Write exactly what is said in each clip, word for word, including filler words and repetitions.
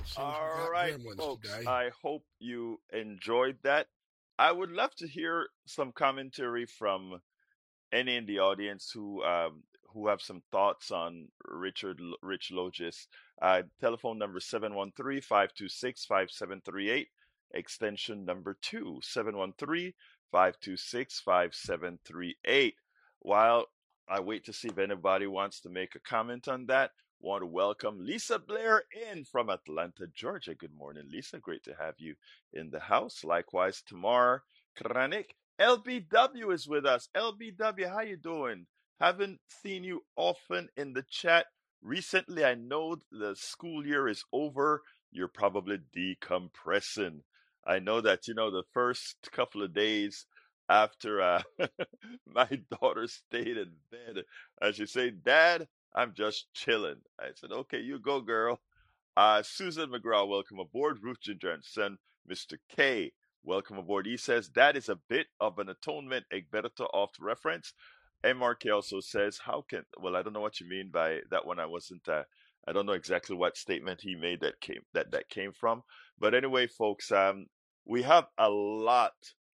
Seems we All got right, gremlins folks. today. I hope you enjoyed that. I would love to hear some commentary from any in the audience who um, who have some thoughts on Richard L- Rich Logis. Uh, telephone number seven one three, five two six, five seven three eight, extension number two, seven one three, five two six, five seven three eight. While I wait to see if anybody wants to make a comment on that, want to welcome Lisa Blair in from Atlanta, Georgia. Good morning, Lisa. Great to have you in the house. Likewise, Tamar Kranik. L B W is with us. L B W, how you doing? Haven't seen you often in the chat recently. I know the school year is over. You're probably decompressing. I know that, you know, the first couple of days after uh, my daughter stayed in bed, and she said, Dad, I'm just chilling. I said, okay, you go, girl. Uh, Susan McGraw, welcome aboard. Ruth Johnson, Mister K, welcome aboard. He says that is a bit of an atonement, Egberto oft reference. M R K also says, how can, well, I don't know what you mean by that one. I wasn't, uh, I don't know exactly what statement he made that came, that, that came from. But anyway, folks, um, we have a lot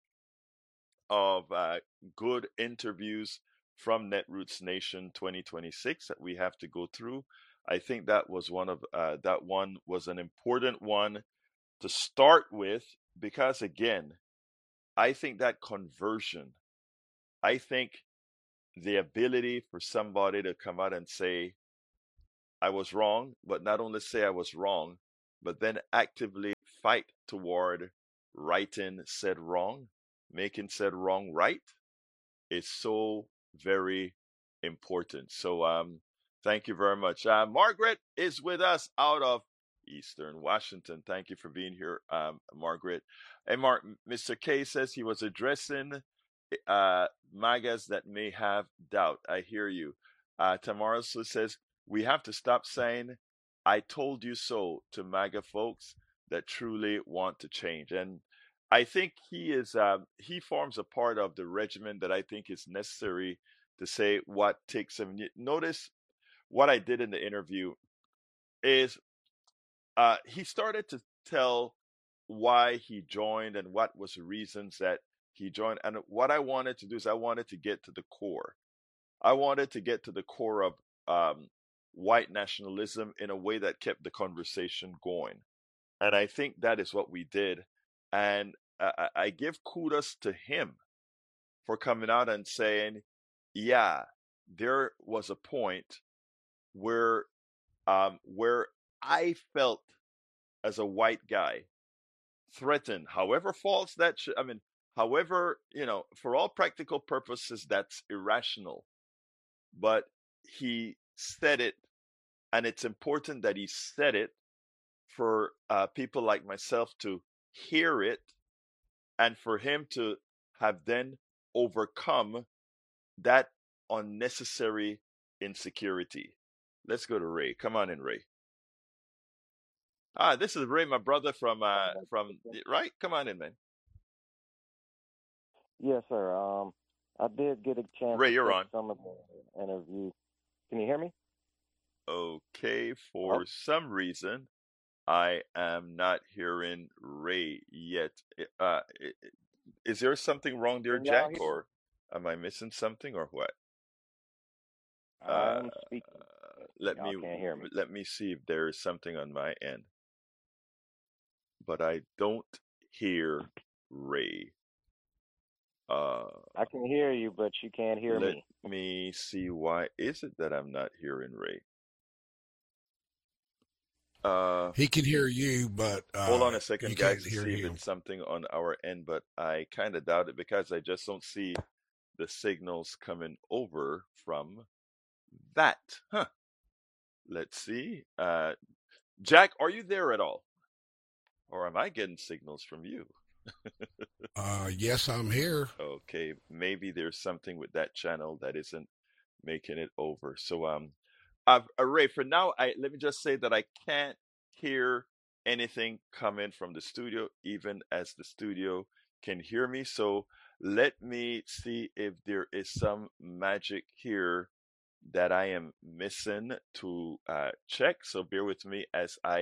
of uh, good interviews from Netroots Nation twenty twenty-six that we have to go through. I think that was one of uh, that one was an important one to start with because again, I think that conversion, I think the ability for somebody to come out and say I was wrong, but not only say I was wrong, but then actively fight toward righting said wrong, making said wrong right is so very important. So um, thank you very much. Uh, Margaret is with us out of Eastern Washington. Thank you for being here, um, Margaret. And Mark, Mister K says he was addressing uh, MAGAs that may have doubt. I hear you. Uh, Tamara also says we have to stop saying "I told you so" to MAGA folks that truly want to change. And I think he is uh, he forms a part of the regimen that I think is necessary to say what takes him. Notice what I did in the interview is uh, he started to tell why he joined and what was the reasons that he joined. And what I wanted to do is I wanted to get to the core. I wanted to get to the core of um, white nationalism in a way that kept the conversation going. And I think that is what we did. And I, I give kudos to him for coming out and saying, yeah, there was a point where um, where I felt as a white guy threatened, however false that should, I mean, however, you know, for all practical purposes, that's irrational. But he said it, and it's important that he said it for uh, people like myself to hear it and for him to have then overcome that unnecessary insecurity. Let's go to Ray. Come on in, Ray. Ah, this is Ray, my brother from uh from right. Come on in, man. Yes, sir. Um, I did get a chance Ray, to you're catch on. some of the interview. Can you hear me? Okay, Hello? for some reason I am not hearing Ray yet. I- Uh, i- i- is there something wrong there, Can y'all Jack, hear me? or am I missing something, or what? Uh, I'm speaking. let Y'all me can't hear me. let me see if there is something on my end, but I don't hear Ray. Uh, I can hear you, but you can't hear let me. me see why is it that I'm not hearing Ray. Uh, He can hear you, but hold uh, on a you second, guys, can't to hear see if him. it's something on our end, but I kind of doubt it because I just don't see the signals coming over from that. Huh. Let's see. Uh, Jack, are you there at all? Or am I getting signals from you? Uh, yes, I'm here. Okay, maybe there's something with that channel that isn't making it over. So, um, uh, uh, Ray, for now, I let me just say that I can't hear anything coming from the studio, even as the studio can hear me. So let me see if there is some magic here that I am missing to uh, check. So bear with me as I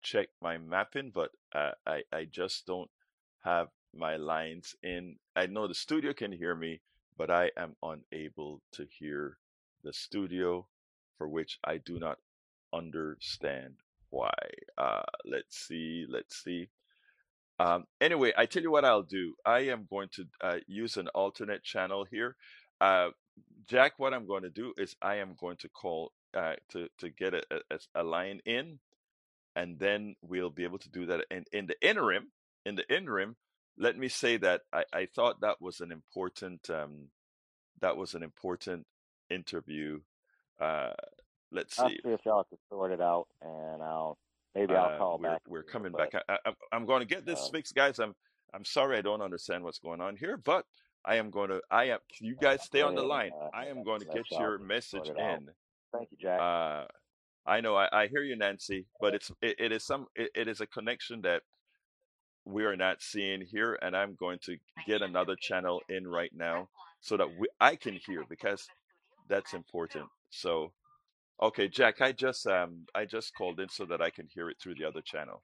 check my mapping, but uh, I I just don't have my lines in. I know the studio can hear me, but I am unable to hear the studio, for which I do not understand why. Uh, let's see, let's see. Um, anyway, I tell you what I'll do. I am going to uh, use an alternate channel here. Uh, Jack, what I'm going to do is I am going to call uh, to to get a, a, a line in, and then we'll be able to do that. And in the interim, in the interim, let me say that I, I thought that was an important um, that was an important interview. Uh, let's I'll see. see if y'all can sort it out, and I'll maybe I'll Uh, call we're back. we're to you, coming but back. I, I, I'm going to get this um, fixed, guys. I'm I'm sorry I don't understand what's going on here, but I am going to. I am. You guys stay on the and line. uh, I am going to let get y'all your sort message it out. in. Thank you, Jack. Uh, I know. I, I hear you, Nancy, but it's it, it is some. It, it is a connection that we are not seeing here, and I'm going to get another channel in right now so that we, I can hear, because that's important. So, okay, Jack, I just um I just called in so that I can hear it through the other channel.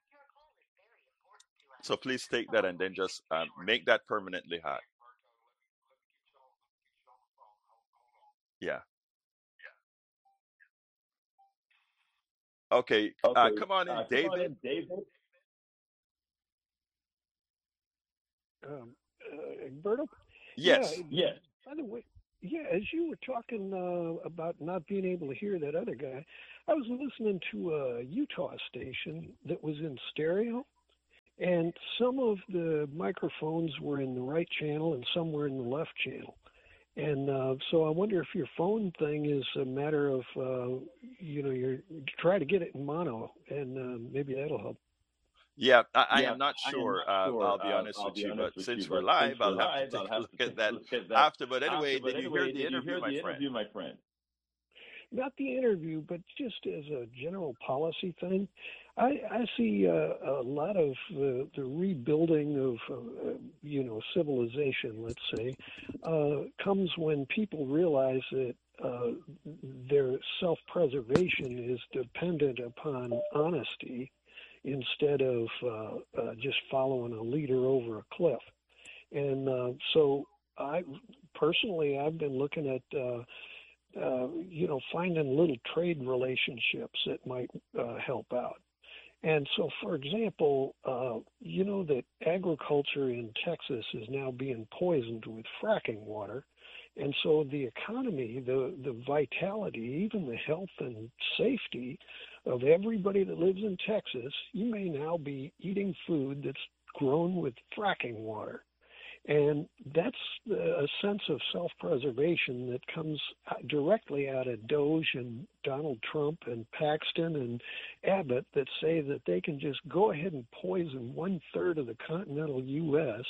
So please take that and then just um, make that permanently hot. Yeah. Okay. Uh, Okay, come on uh, in, come on David. in, David. Um, uh, Egberto? Yeah, Yes. Yes. by the way, yeah, as you were talking uh, about not being able to hear that other guy, I was listening to a Utah station that was in stereo, and some of the microphones were in the right channel and some were in the left channel. And uh, so I wonder if your phone thing is a matter of, uh, you know, you're try to get it in mono, and uh, maybe that'll help. Yeah, I, I Yeah, am not I am sure. not Uh, sure. I'll be Uh, honest I'll with be you, but honest with you, since we're but since live, we're I'll have to live, take I'll a have look to at take a that look at that after. But anyway, after. But did you hear anyway, the did you interview, hear my the friend? interview, my friend? Not the interview, but just as a general policy thing, I, I see uh, a lot of the, the rebuilding of, uh, you know, civilization, let's say, uh, comes when people realize that uh, their self-preservation is dependent upon honesty instead of uh, uh, just following a leader over a cliff. And uh, so I personally, I've been looking at uh, uh, you know, finding little trade relationships that might uh, help out. And so, for example, uh, you know that agriculture in Texas is now being poisoned with fracking water. And so the economy, the, the vitality, even the health and safety of everybody that lives in Texas, you may now be eating food that's grown with fracking water. And that's a sense of self-preservation that comes directly out of Doge and Donald Trump and Paxton and Abbott that say that they can just go ahead and poison one-third of the continental U S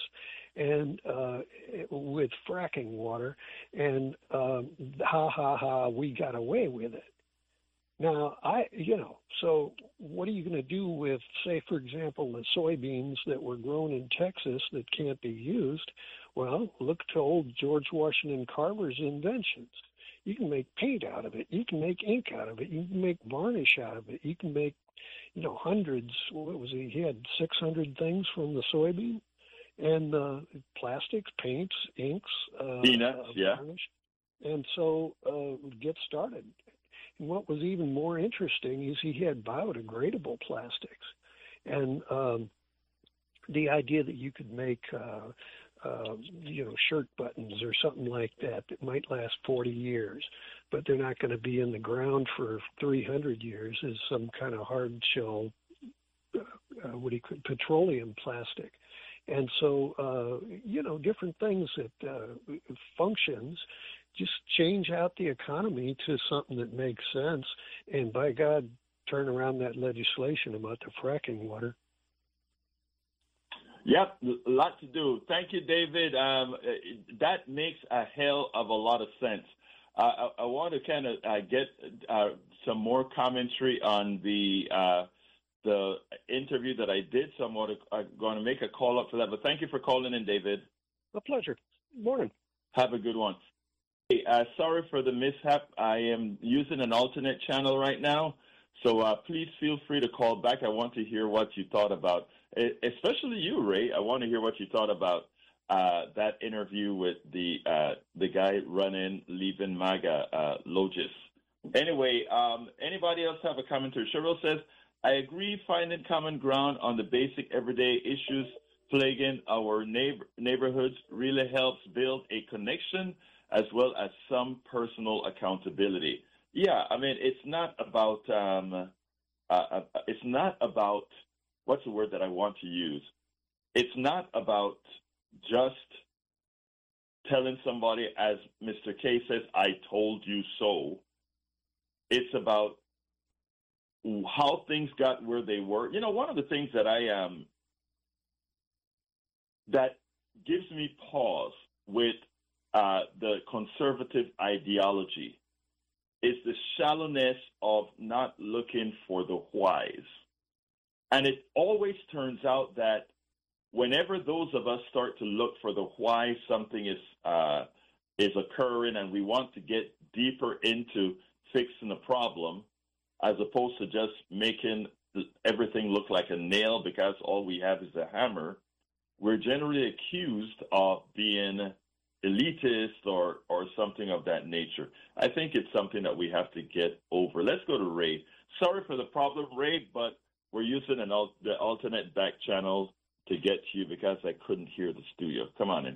and uh, with fracking water, and um, ha, ha, ha, we got away with it. Now, I, you know, so what are you going to do with, say, for example, the soybeans that were grown in Texas that can't be used? Well, look to old George Washington Carver's inventions. You can make paint out of it. You can make ink out of it. You can make varnish out of it. You can make, you know, hundreds. What was he? He had six hundred things from the soybean, and uh, plastics, paints, inks, uh, Peanuts, uh, yeah. varnish. And so uh, get started. And what was even more interesting is he had biodegradable plastics. And um, the idea that you could make, uh, uh, you know, shirt buttons or something like that that might last forty years, but they're not going to be in the ground for three hundred years is some kind of hard shell, uh, what do you call petroleum plastic. And so, uh, you know, different things that uh, functions just change out the economy to something that makes sense. And by God, turn around that legislation about the fracking water. Yep, a lot to do. Thank you, David. Um, that makes a hell of a lot of sense. Uh, I, I want to kind of uh, get uh, some more commentary on the uh, the interview that I did. So I'm going to, I'm going to make a call up for that. But thank you for calling in, David. A pleasure. Morning. Have a good one. Hey, uh, sorry for the mishap. I am using an alternate channel right now. So uh, please feel free to call back. I want to hear what you thought about, especially you, Ray. I want to hear what you thought about uh, that interview with the uh, the guy running, leaving MAGA, uh, Logis. Anyway, um, anybody else have a commentary? Cheryl says, I agree finding common ground on the basic everyday issues plaguing our neighbor- neighborhoods really helps build a connection as well as some personal accountability. Yeah, I mean, it's not about, um, uh, it's not about, what's the word that I want to use? It's not about just telling somebody, as Mister K says, I told you so. It's about how things got where they were. You know, one of the things that I, um, that gives me pause with uh, the conservative ideology is the shallowness of not looking for the whys. And it always turns out that whenever those of us start to look for the why something is uh, is occurring and we want to get deeper into fixing the problem, as opposed to just making everything look like a nail because all we have is a hammer, we're generally accused of being elitist or, or something of that nature. I think it's something that we have to get over. Let's go to Ray. Sorry for the problem, Ray, but we're using an al- the alternate back channel to get to you because I couldn't hear the studio. Come on in.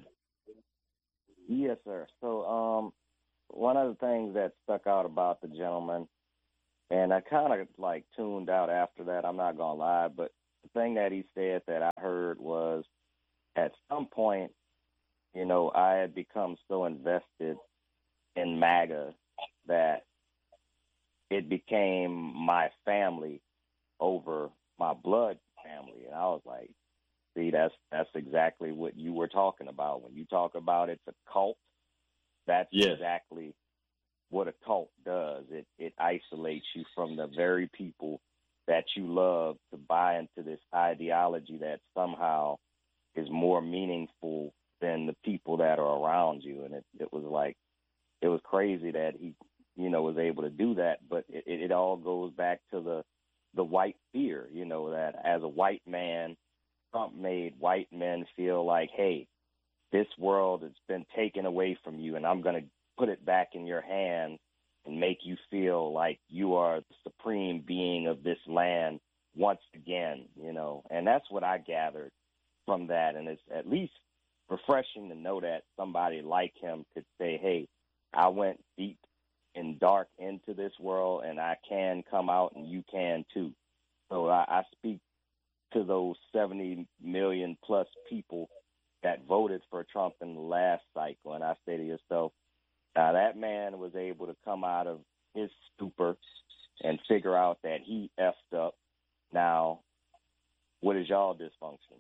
Yes, sir. So um, one of the things that stuck out about the gentleman, and I kind of like tuned out after that, I'm not going to lie, but the thing that he said that I heard was at some point, you know, I had become so invested in MAGA that it became my family over my blood family. And I was like, see, that's that's exactly what you were talking about. When you talk about it's a cult, that's yes. exactly what a cult does. It it isolates you from the very people that you love to buy into this ideology that somehow is more meaningful than the people that are around you. And it, it was like, it was crazy that he, you know, was able to do that. But it, it all goes back to the, the white fear, you know, that as a white man, Trump made white men feel like, hey, this world has been taken away from you, and I'm going to put it back in your hands and make you feel like you are the supreme being of this land once again, you know. And that's what I gathered from that. And it's at least refreshing to know that somebody like him could say, hey, I went deep and dark into this world, and I can come out, and you can too. So I, I speak to those seventy million plus people that voted for Trump in the last cycle, and I say to yourself, now that man was able to come out of his stupor and figure out that he effed up. Now, what is y'all dysfunction?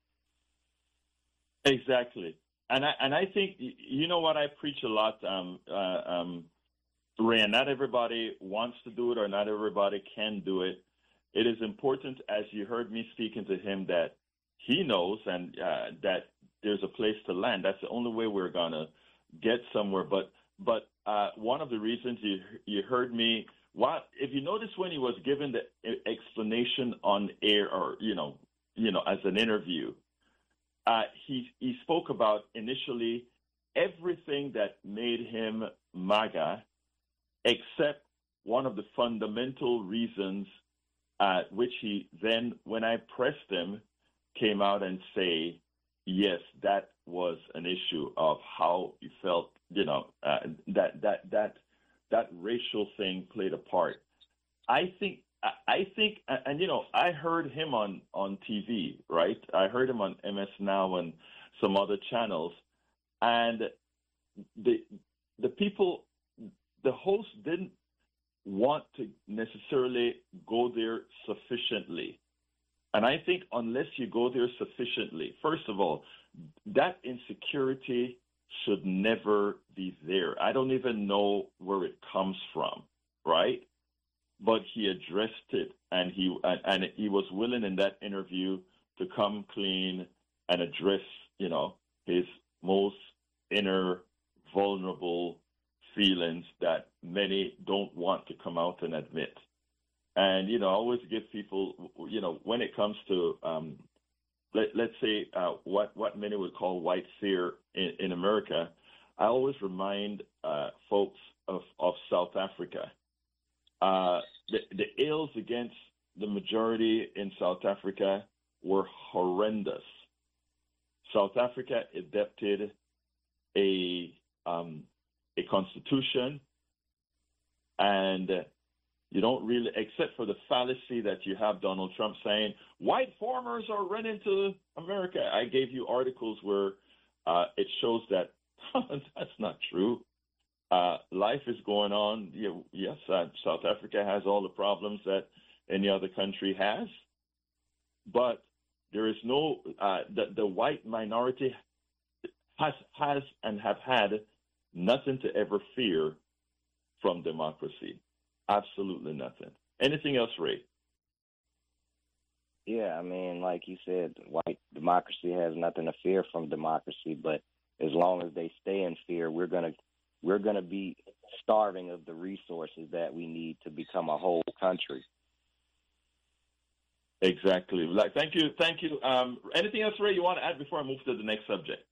Exactly. And I, and I think, you know what, I preach a lot, um, uh, um, Ray, not everybody wants to do it or not everybody can do it. It is important, as you heard me speaking to him, that he knows and uh, that there's a place to land. That's the only way we're going to get somewhere. But but uh, one of the reasons you you heard me, what if you notice when he was given the explanation on air or, you know, you know, as an interview, uh, he, he spoke about initially everything that made him MAGA, except one of the fundamental reasons Uh, which he then, when I pressed him, came out and say, yes, that was an issue of how he felt, you know, uh, that that that that racial thing played a part. I think, I, I think, and, and you know, I heard him on, on T V, right? I heard him on M S Now and some other channels, and the the people, the host didn't want to necessarily go there sufficiently. And I think unless you go there sufficiently, first of all, that insecurity should never be there. I don't even know where it comes from, right? But he addressed it, and he and, and he was willing in that interview to come clean and address, you know, his most inner vulnerable feelings that many don't want to come out and admit. And, you know, I always give people, you know, when it comes to, um, let, let's say, uh, what, what many would call white fear in, in America, I always remind uh, folks of, of South Africa. Uh, the, the ills against the majority in South Africa were horrendous. South Africa adopted a um, a constitution, and you don't really, except for the fallacy that you have Donald Trump saying white farmers are running to America. I gave you articles where uh, it shows that that's not true. Uh, life is going on. You, yes, uh, South Africa has all the problems that any other country has, but there is no uh, the the white minority has has and have had nothing to ever fear from democracy. Absolutely nothing. Anything else, Ray? Yeah, I mean, like you said, white democracy has nothing to fear from democracy, but as long as they stay in fear, we're gonna we're gonna be starving of the resources that we need to become a whole country. Exactly. Like, thank you, thank you. Um, anything else, Ray, you want to add before I move to the next subject?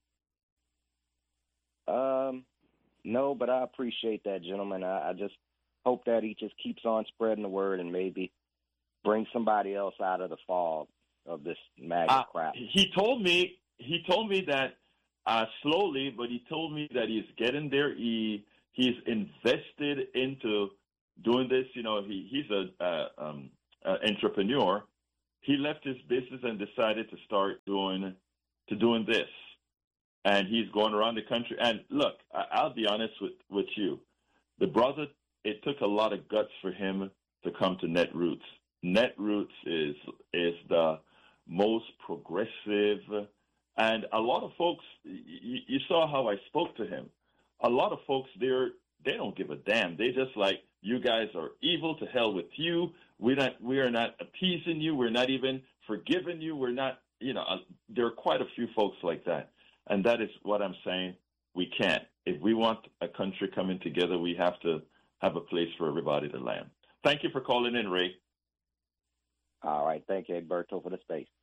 Um, no, but I appreciate that, gentlemen. I, I just hope that he just keeps on spreading the word and maybe bring somebody else out of the fog of this MAGA uh, crap. He told me he told me that uh, slowly, but he told me that he's getting there. He he's invested into doing this. You know, he he's a uh, um, uh, entrepreneur. He left his business and decided to start doing to doing this, and he's going around the country. And look, I, I'll be honest with, with you, the brother. It took a lot of guts for him to come to Netroots. Netroots is is the most progressive, and a lot of folks. You, you saw how I spoke to him. A lot of folks there, they don't give a damn. They just like, you guys are evil. To hell with you. We're not. We are not appeasing you. We're not even forgiving you. We're not. You know, uh, there are quite a few folks like that, and that is what I'm saying. We can't. If we want a country coming together, we have to have a place for everybody to land. Thank you for calling in, Ray. All right. Thank you, Egberto, for the space.